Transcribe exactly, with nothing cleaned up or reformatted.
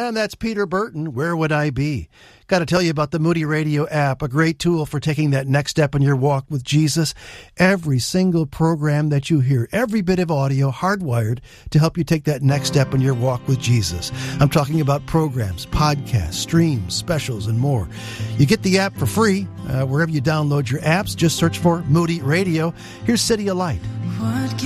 And that's Peter Burton, Where Would I Be? Got to tell you about the Moody Radio app, a great tool for taking that next step in your walk with Jesus. Every single program that you hear, every bit of audio hardwired to help you take that next step in your walk with Jesus. I'm talking about programs, podcasts, streams, specials, and more. You get the app for free uh, wherever you download your apps. Just search for Moody Radio. Here's City of Light. What